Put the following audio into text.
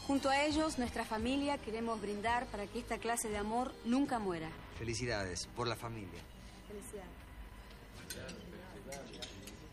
Junto a ellos, nuestra familia, queremos brindar para que esta clase de amor nunca muera. Felicidades por la familia. Felicidades.